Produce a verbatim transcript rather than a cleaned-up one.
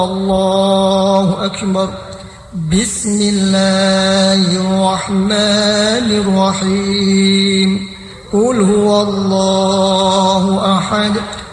الله أكبر. بسم الله الرحمن الرحيم. قل هو الله أحد